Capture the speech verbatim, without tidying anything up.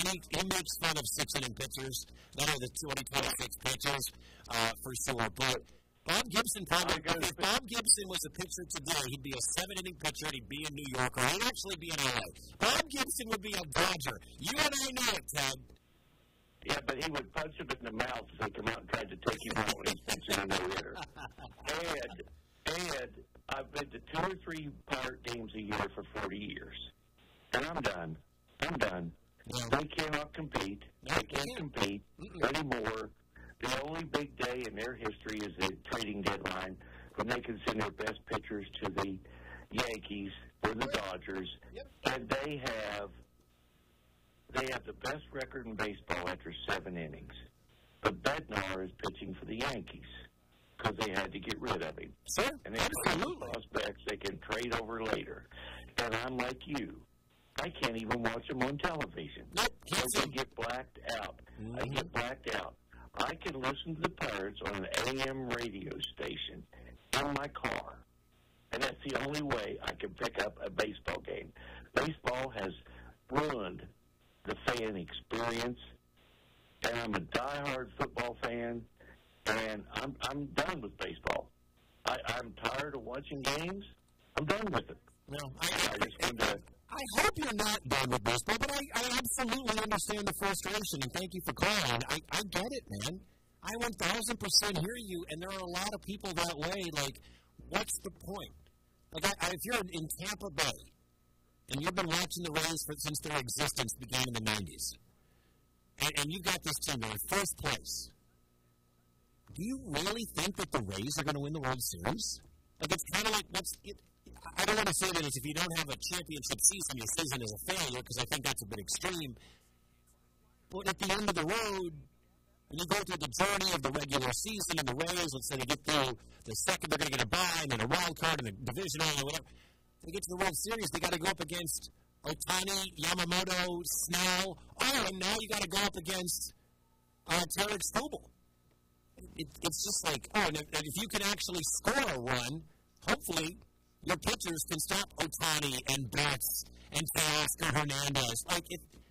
he, he makes fun of six-inning pitchers. That are the twenty twenty-six pitchers, uh, for sure. But Bob Gibson probably, if Bob Gibson was a pitcher today, he'd be a seven-inning pitcher, and he'd be in New York, or he'd actually be in L A. Bob Gibson would be a Dodger. You and I know it, Ted. Yeah, but he would punch him in the mouth if they come out and tried to take him out when he's pitching a no-hitter. And, and I've been to two or three Pirate games a year for forty years. And I'm done. I'm done. Yeah. They cannot compete. No, they can't can't. compete Mm-mm. anymore. The only big day in their history is the trading deadline when they can send their best pitchers to the Yankees or the Dodgers. Yep. And they have they have the best record in baseball after seven innings. But Bednar is pitching for the Yankees because they had to get rid of him. Sure, and they have prospects they can trade over later. And I'm like you. I can't even watch them on television. Nope. Because I get blacked out. Mm-hmm. I get blacked out. I can listen to the Pirates on an A M radio station in my car. And that's the only way I can pick up a baseball game. Baseball has ruined the fan experience. And I'm a diehard football fan. And I'm I'm done with baseball. I, I'm tired of watching games. I'm done with it. No, I, I just want to... I hope you're not done with baseball, but I, I absolutely understand the frustration, and thank you for calling. I, I get it, man. I one thousand percent hear you, and there are a lot of people that way. Like, what's the point? Like, I, I, if you're in Tampa Bay, and you've been watching the Rays for, since their existence began in the nineties, and, and you've got this team in first place, do you really think that the Rays are going to win the World Series? Like, it's kind of like, what's it, I don't want to say that if you don't have a championship season, your season is a failure, because I think that's a bit extreme. But at the end of the road, when you go through the journey of the regular season and the Rays, let's say they get through the second, they're going to get a bye, and then a wild card, and a divisional, or whatever. They get to the World Series, they got to go up against Ohtani, Yamamoto, Snell. Oh, and now you got to go up against uh, Tarek Strobel. It, it's just like, oh, and if, and if you can actually score a run, hopefully your pitchers can stop Ohtani and Betts and Teoscar Hernandez. Like, if